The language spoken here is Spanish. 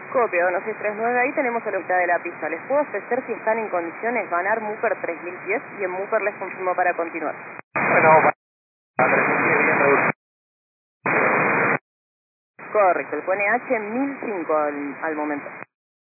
Copia, 1639, ahí tenemos a la mitad de la pista. Les puedo ofrecer, si están en condiciones, ganar Mooper 3000 pies y en Mooper les confirmo para continuar. Bueno, para 3000 pies bien reducido. Correcto, el pone H 1005 al momento.